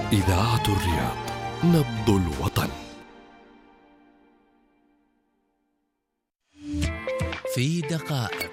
إذاعة الرياض، نبض الوطن. في دقائق.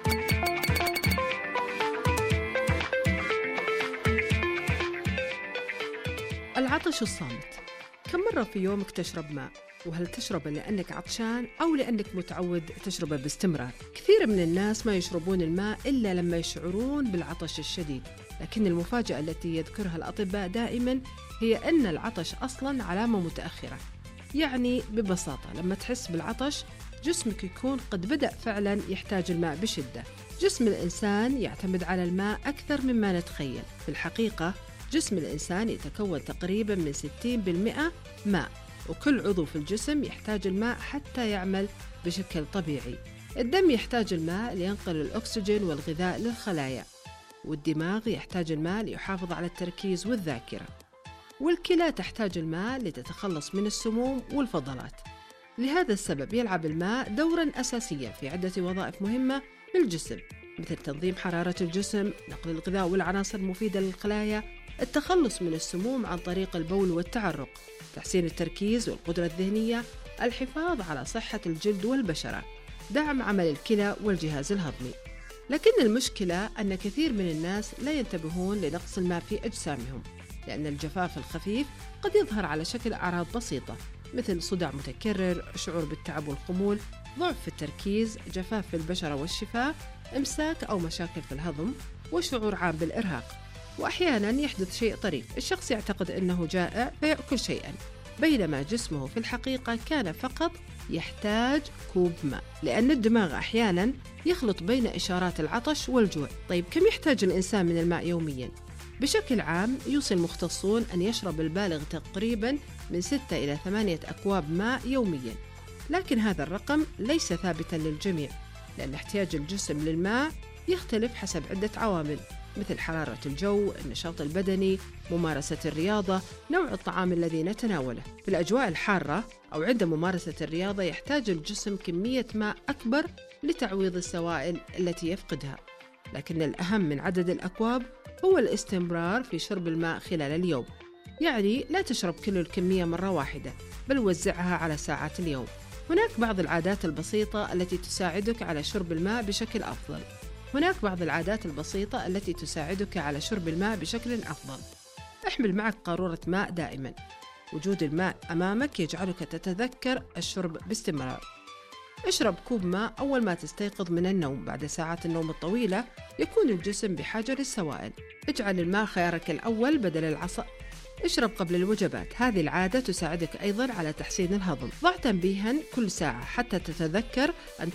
العطش الصامت. كم مرة في يومك تشرب ماء؟ وهل تشربه لأنك عطشان أو لأنك متعود تشربه باستمرار؟ كثير من الناس ما يشربون الماء إلا لما يشعرون بالعطش الشديد، لكن المفاجأة التي يذكرها الأطباء دائما هي أن العطش أصلا علامة متأخرة. يعني ببساطة لما تحس بالعطش جسمك يكون قد بدأ فعلا يحتاج الماء بشدة. جسم الإنسان يعتمد على الماء أكثر مما نتخيل. في الحقيقة جسم الإنسان يتكون تقريبا من 60% ماء، وكل عضو في الجسم يحتاج الماء حتى يعمل بشكل طبيعي. الدم يحتاج الماء لينقل الأكسجين والغذاء للخلايا، والدماغ يحتاج الماء ليحافظ على التركيز والذاكرة، والكلى تحتاج الماء لتتخلص من السموم والفضلات. لهذا السبب يلعب الماء دوراً أساسياً في عدة وظائف مهمة في الجسم، مثل تنظيم حرارة الجسم، نقل الغذاء والعناصر المفيدة للخلايا، التخلص من السموم عن طريق البول والتعرق، تحسين التركيز والقدرة الذهنية، الحفاظ على صحة الجلد والبشرة، دعم عمل الكلى والجهاز الهضمي. لكن المشكلة أن كثير من الناس لا ينتبهون لنقص الماء في أجسامهم، لأن الجفاف الخفيف قد يظهر على شكل أعراض بسيطة مثل صداع متكرر، شعور بالتعب والخمول، ضعف في التركيز، جفاف في البشرة والشفاه، إمساك أو مشاكل في الهضم، وشعور عام بالإرهاق. وأحياناً يحدث شيء طريف، الشخص يعتقد أنه جائع فيأكل شيئاً، بينما جسمه في الحقيقة كان فقط يحتاج كوب ماء، لأن الدماغ أحياناً يخلط بين إشارات العطش والجوع. طيب كم يحتاج الإنسان من الماء يومياً؟ بشكل عام يوصي المختصون أن يشرب البالغ تقريباً من 6 إلى 8 أكواب ماء يومياً، لكن هذا الرقم ليس ثابتاً للجميع، لأن احتياج الجسم للماء يختلف حسب عدة عوامل، مثل حرارة الجو، النشاط البدني، ممارسة الرياضة، نوع الطعام الذي نتناوله. في الأجواء الحارة أو عند ممارسة الرياضة يحتاج الجسم كمية ماء أكبر لتعويض السوائل التي يفقدها. لكن الأهم من عدد الأكواب هو الاستمرار في شرب الماء خلال اليوم. يعني لا تشرب كل الكمية مرة واحدة، بل وزعها على ساعات اليوم. هناك بعض العادات البسيطة التي تساعدك على شرب الماء بشكل أفضل. احمل معك قارورة ماء دائما. وجود الماء أمامك يجعلك تتذكر الشرب باستمرار. اشرب كوب ماء أول ما تستيقظ من النوم. بعد ساعات النوم الطويلة يكون الجسم بحاجة للسوائل. اجعل الماء خيارك الأول بدل العصا. اشرب قبل الوجبات. هذه العادة تساعدك أيضاً على تحسين الهضم. ضع تنبيهاً كل ساعة حتى تتذكر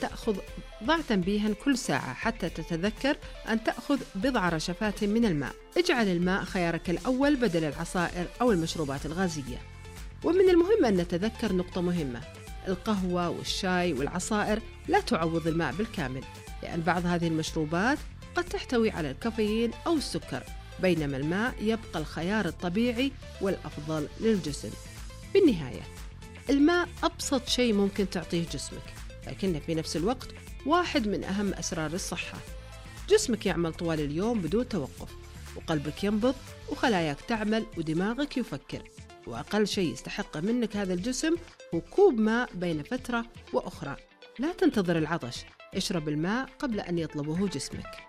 أن تأخذ بضع رشفات من الماء. اجعل الماء خيارك الأول بدل العصائر أو المشروبات الغازية. ومن المهم أن نتذكر نقطة مهمة: القهوة والشاي والعصائر لا تعوض الماء بالكامل، لأن بعض هذه المشروبات قد تحتوي على الكافيين أو السكر، بينما الماء يبقى الخيار الطبيعي والأفضل للجسم. بالنهاية الماء أبسط شيء ممكن تعطيه جسمك، لكنه في نفس الوقت واحد من أهم أسرار الصحة. جسمك يعمل طوال اليوم بدون توقف، وقلبك ينبض، وخلاياك تعمل، ودماغك يفكر، وأقل شيء يستحق منك هذا الجسم هو كوب ماء بين فترة وأخرى. لا تنتظر العطش، اشرب الماء قبل أن يطلبه جسمك.